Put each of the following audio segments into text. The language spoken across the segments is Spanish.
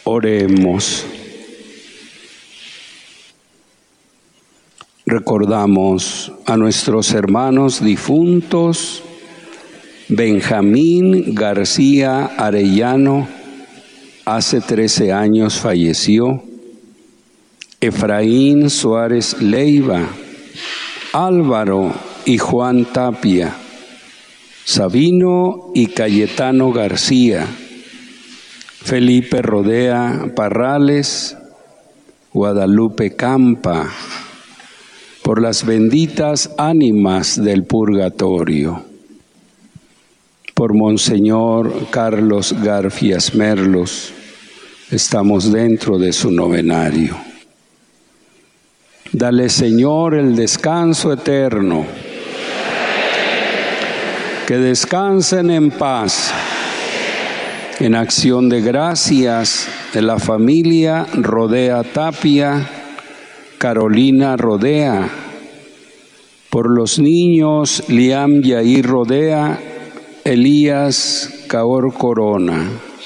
Oremos. Recordamos a nuestros hermanos difuntos: Benjamín García Arellano, hace 13 años falleció; Efraín Suárez Leiva, Álvaro y Juan Tapia, Sabino y Cayetano García, Felipe Rodea Parrales, Guadalupe Campa, por las benditas ánimas del purgatorio. Por Monseñor Carlos Garfias Merlos, estamos dentro de su novenario. Dale, Señor, el descanso eterno. Que descansen en paz. En acción de gracias de la familia Rodea Tapia, Carolina Rodea, por los niños Liam Yair Rodea, Elías Caor Corona.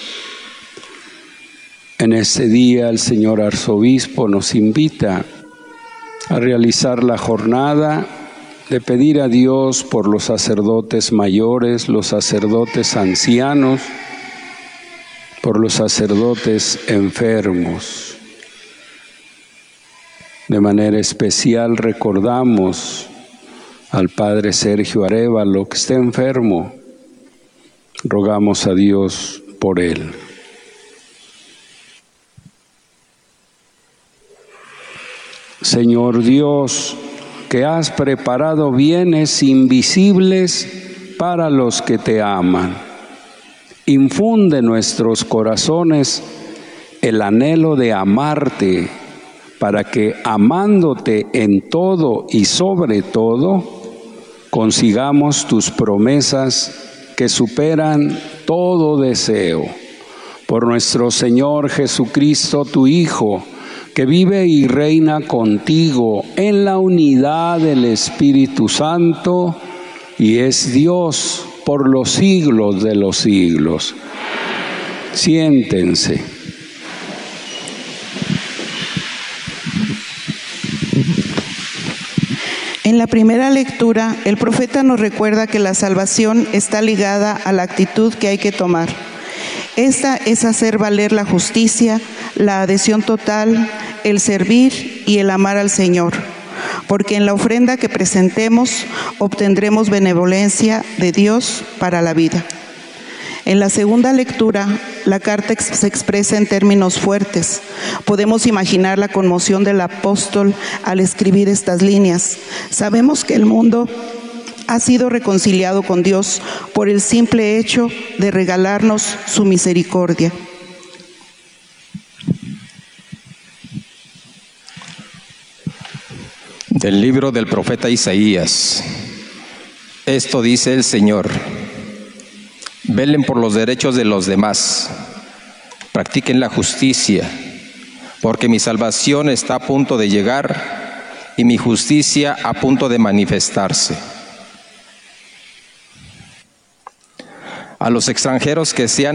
En este día el señor arzobispo nos invita a realizar la jornada de pedir a Dios por los sacerdotes mayores, los sacerdotes ancianos, por los sacerdotes enfermos. De manera especial recordamos al padre Sergio Arévalo, que está enfermo. Rogamos a Dios por él. Señor Dios, que has preparado bienes invisibles para los que te aman, infunde en nuestros corazones el anhelo de amarte, para que, amándote en todo y sobre todo, consigamos tus promesas que superan todo deseo. Por nuestro Señor Jesucristo, tu Hijo, que vive y reina contigo en la unidad del Espíritu Santo y es Dios por los siglos de los siglos. Siéntense. En la primera lectura, el profeta nos recuerda que la salvación está ligada a la actitud que hay que tomar. Esta es hacer valer la justicia, la adhesión total, el servir y el amar al Señor, porque en la ofrenda que presentemos obtendremos benevolencia de Dios para la vida. En la segunda lectura, la carta se expresa en términos fuertes. Podemos imaginar la conmoción del apóstol al escribir estas líneas. Sabemos que el mundo ha sido reconciliado con Dios por el simple hecho de regalarnos su misericordia. Del libro del profeta Isaías. Esto dice el Señor: velen por los derechos de los demás, practiquen la justicia, porque mi salvación está a punto de llegar y mi justicia a punto de manifestarse. A los extranjeros que sean